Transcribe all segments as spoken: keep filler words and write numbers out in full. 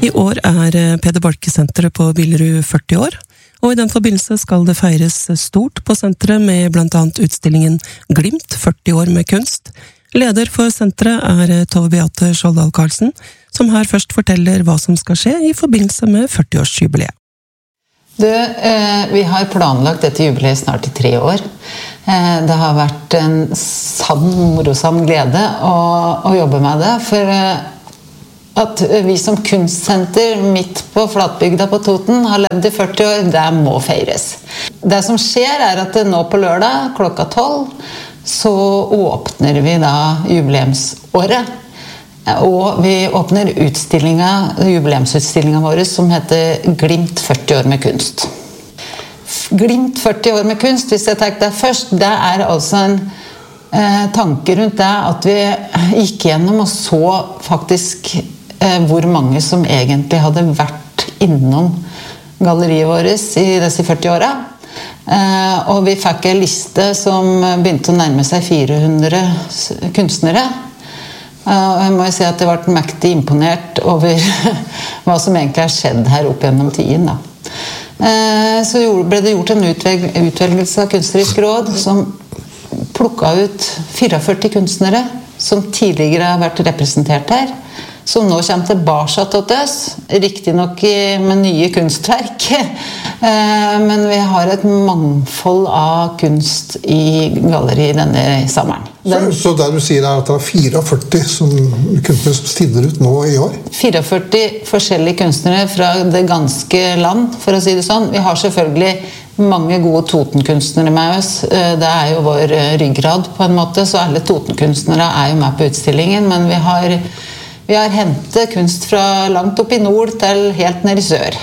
I år er Peder Balke-senteret på Billerud førti år, og i den forbindelse skal det feires stort på senteret med blant annet utstillingen Glimt, førti år med kunst. Leder for senteret er Tove Beate Skjoldal Karlsen, som her først forteller hva som skal skje i forbindelse med førti-årsjubileet. Du, eh, vi har planlagt dette jubileet snart i tre år. Eh, det har vært en sann, morosam glede å, å jobbe med det, for eh, at vi som kunstsenter midt på Flatbygda på Toten har levd i førti år, det må feires. Det som skjer er at nå på lørdag klokka tolv så åpner vi da jubileumsåret. Og vi åpner utstillinga, jubileumsutstillinga vår som heter Glimt førti år med kunst. Glimt førti år med kunst, hvis jeg tar det først, det er altså en eh, tanke rundt det at vi gikk gjennom og så faktisk eh, hvor mange som egentlig hadde vært innom galleriet vårt i disse førti åra. Eh, og vi fikk en liste som begynte å nærme seg fire hundre kunstnere. Og jeg må jo si at jeg ble mektig imponert over hva som egentlig har skjedd her opp gjennom tiden. Da. Så ble det gjort en utvelgelse av kunstnerisk råd som plukket ut førti kunstnere som tidligere har vært representert her, som nå kommer tilbake til oss, riktig nok med nye kunstverk. Men vi har et mangfold av kunst i galleriet denne sommeren. Den, så, så det du sier er at det er førti som kunstnere som stiller ut nå i år? førti forskjellige kunstnere fra det ganske land, for å si det sånn. Vi har selvfølgelig mange gode Toten-kunstnere med oss. Det er jo vår ryggrad på en måte, så alle Toten-kunstnere er jo med på utstillingen, men vi har, vi har hentet kunst fra langt opp i nord til helt ned i sør.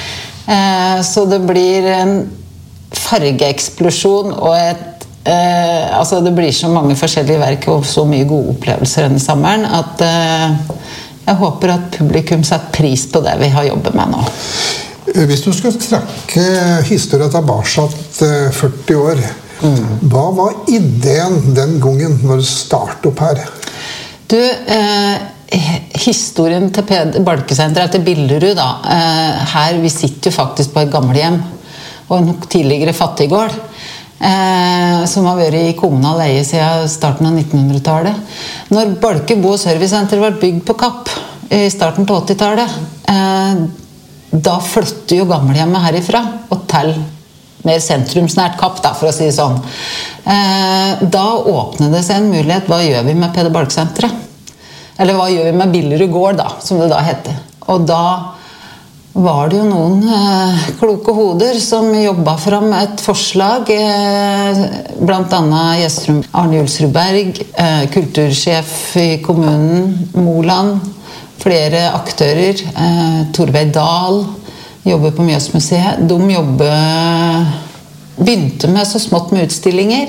Så det blir en fargeeksplosjon og et Eh, altså det blir så mange forskjellige verk og så mye gode opplevelser denne sommeren at eh, jeg håper at publikum setter pris på det vi har jobbet med nå. Hvis du skal trekke historien tilbake førti år, mm. hva var ideen den gangen når du startet opp her? Du, eh, historien til Peder Balke-senteret til Billerud da, eh, her vi sitter jo faktisk på et gamlehjem og en tidligere fattiggård. Eh, som har vært i kommunal leie siden starten av nittenhundretallet. Når Balke Bo- og Servicesenter ble bygd på Kapp i starten på åttitallet, eh, da flytter jo gamlehjemmet herifra og til mer sentrumsnært Kapp, da, for å si det sånn. Eh, da åpnet det seg en mulighet. Hva gjør vi med Peder Balke-senteret? Eller hva gjør vi med Billerud gård, da, som det da heter? Og da var det jo noen eh, kloke hoder som jobbet fram et forslag, eh, blant annet Gjestrum Arne Julsrud Berg, eh, kultursjef i kommunen, Moland, flere aktører, eh, Torveig Dahl, jobber på Mjøsmuseet. De jobber, begynte med så smått med utstillinger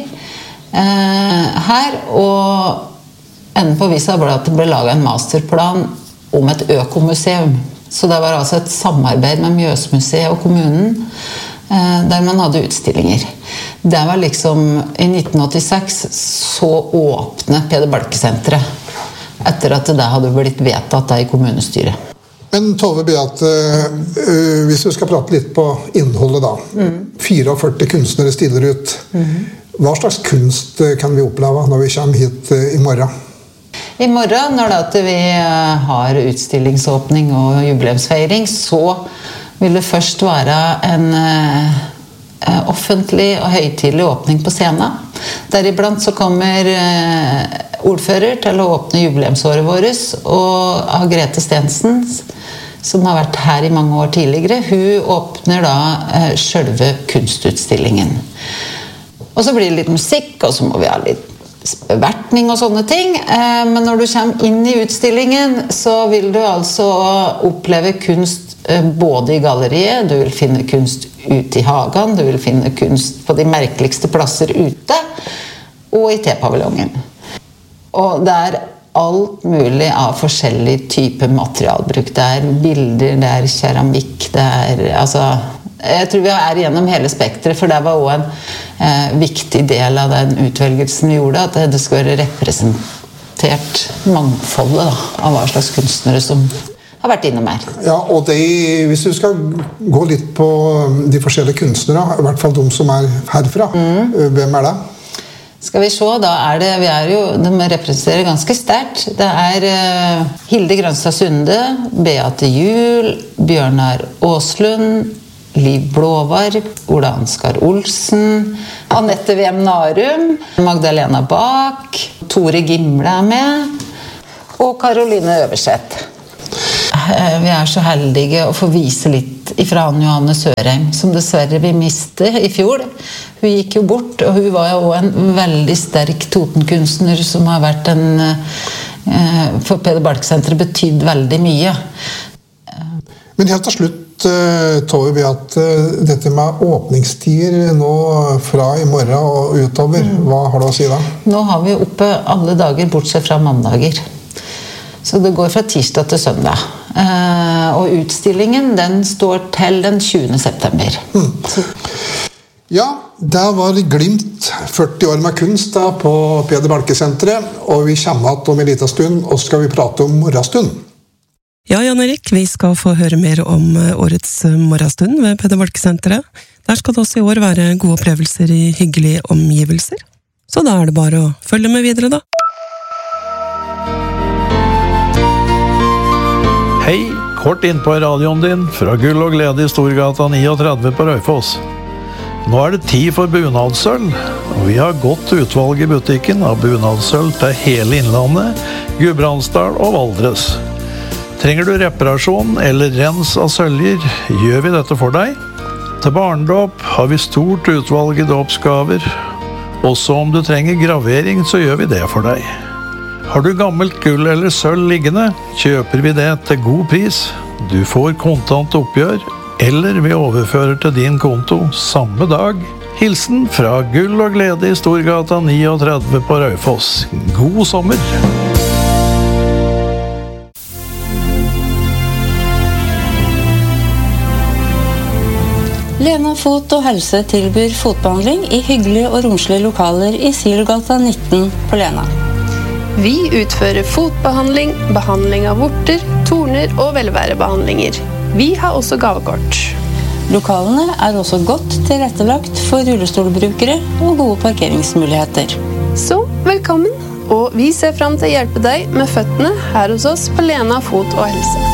eh, her, og enden på visa ble at det ble laget en masterplan om et økomuseum. Så det var altså et samarbeid med Mjøsmuseet og kommunen, eh, der man hadde utstillinger. Det var liksom, i nitten åttiseks så åpnet Peder Balke-senteret, etter at det hadde blitt vedtatt i kommunestyret. Men Tove Beate, uh, hvis vi skal prate litt på innholdet da, mm. førti kunstnere stiller ut. Mm. Hva slags kunst kan vi oppleve når vi kommer hit uh, i morgen? I morgen, når vi har utstillingsåpning og jubileumsfeiring, så vil det først være en eh, offentlig og høytidelig åpning på scenen. Deriblant så kommer eh, ordfører til å åpne jubileumsåret vårt, og Grete Stensen, som har vært her i mange år tidligere, hun åpner da eh, selve kunstutstillingen. Og så blir det litt musikk, og så må vi ha litt bevertning og sånne ting, men når du kommer inn i utstillingen så vil du altså oppleve kunst både i galleriet, du vil finne kunst ute i hagen, du vil finne kunst på de merkeligste plasser ute og i T-paviljongen. Og det er alt mulig av forskjellig type materialbruk. Det er bilder, det er keramikk, det er altså jeg tror vi er gjennom hele spektret, for det var også en eh, viktig del av den utvelgelsen vi gjorde, at det skulle være representert mangfoldet da, av hva slags kunstnere som har vært innom her. Ja, og de, hvis du skal gå litt på de forskjellige kunstnere, i hvert fall de som er herfra, mm. hvem er det? Skal vi se, da er det, vi er jo, de representerer ganske sterkt. Det er uh, Hilde Grønstad Sunde, Beate Juhl, Bjørnar Åslund, Liv Blåvarg, Ola Ansgar Olsen, Annette Wem Narum, Magdalena Bak, Tore Gimle er med, og Karoline Øverseth. Uh, vi er så heldige å få vise litt ifra Anne Johanne Sørheim, som dessverre vi miste i fjor. Hun gikk jo bort, og hun var jo en veldig sterk Totenkunstner som har vært en, eh, for Peder Balk-senteret betydd veldig mye. Men helt til slutt uh, tror vi at uh, dette med åpningstider nå fra i morgen og utover, mm. hva har du å si da? Nå har vi oppe alle dager, bortsett fra mandager. Så det går fra tirsdag til søndag. Uh, og utstillingen, den står til den tjuende september. Mm. Ja, der var Glimt førti år med kunst da, på Peder Balke-senteret, og vi kommer til om en liten stund, og så skal vi prate om morgenstund. Ja, Jan Erik, vi skal få høre mer om årets morgenstund ved Peder Balke-senteret. Der skal det også i år være gode opplevelser i hyggelige omgivelser. Så da er det bare å følge med videre da. Hei, kort inn på radioen din fra Gull og Glede i Storgata trettini på Raufoss. Nå er det tid for bunadssølv, og vi har godt utvalg i butikken av bunadssølv til hele Innlandet, Gudbrandsdal og Valdres. Trenger du reparasjon eller rens av søljer, gjør vi dette for deg. Til barndåp har vi stort utvalg i dåpsgaver. Også om du trenger gravering, så gjør vi det for deg. Har du gammelt gull eller sølv liggende, kjøper vi det til god pris. Du får kontant oppgjør, eller vi overfører til din konto samme dag. Hilsen fra Gull og Glede i Storgata trettini på Raufoss. God sommer! Lena Fot og Helse tilbyr fotbehandling i hyggelige og romslige lokaler i Silgata nitten på Lena. Vi utfører fotbehandling, behandling av vorter, torner og velværebehandlinger. Vi har også gavekort. Lokalene er også godt tilrettelagt for rullestolbrukere og gode parkeringsmuligheter. Så velkommen, og vi ser frem til å hjelpe deg med føttene her hos oss på Lena Fot og Helse.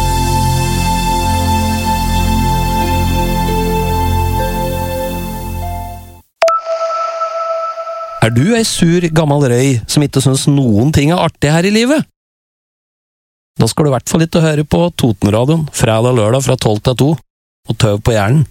Er du ei sur, gammel røy som ikke synes noen ting er artig her i livet? Da skal du i hvert fall ikke høre på Totenradioen fredag og lørdag fra tolv til to, og tøv på hjernen.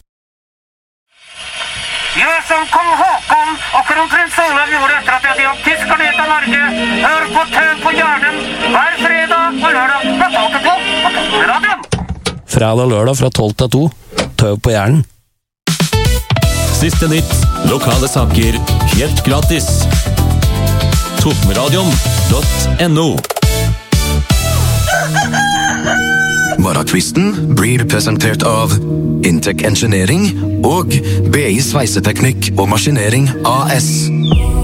Gjør som kong Håkon og kronprins Olav gjorde etter at de hadde gjort tyskerne ut av Norge. Hør på Tøv på hjernen hver fredag og lørdag fra tolv til to på Totenradioen. Fredag og lørdag fra tolv til to, tøv på hjernen. Siste nytt, lokale saker, helt gratis. Totenradion punktum no. Morgentvisten blir presentert av Intec Engineering og B I Sveiseteknikk og Maskinering A S.